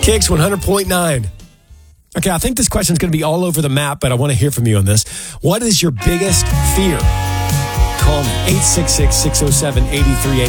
Kicks 100.9. Okay, I think this question is going to be all over the map, but I want to hear from you on this. What is your biggest fear? Call me, 866-607-8380.